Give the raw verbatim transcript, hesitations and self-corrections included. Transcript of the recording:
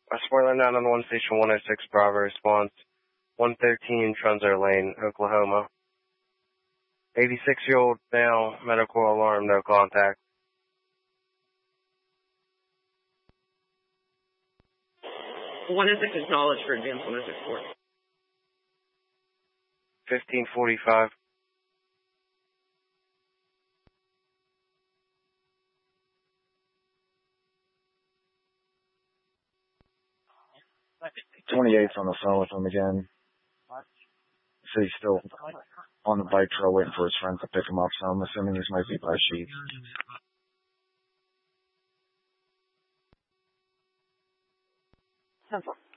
Westmoreland nine one one Station one oh six Bravo response. one thirteen Trunzer Lane, Oklahoma. eighty-six-year-old male, medical alarm, no contact. one oh six acknowledged for advance one oh six four. fifteen forty-five. twenty-eight's on the phone with him again. So he's still on the bike trail waiting for his friends to pick him up, so I'm assuming these might be by sheets. Central.